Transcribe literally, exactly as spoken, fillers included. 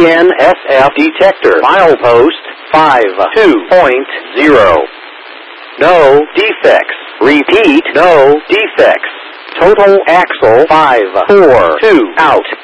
N S F detector. Milepost five two point zero. No defects. Repeat, no defects. Total axle five four two out.